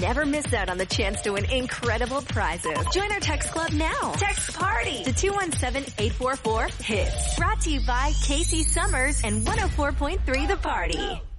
never miss out on the chance to win incredible prizes. Join our text club now. Text PARTY to 217-844-HITS. Brought to you by Casey Summers and 104.3 The Party.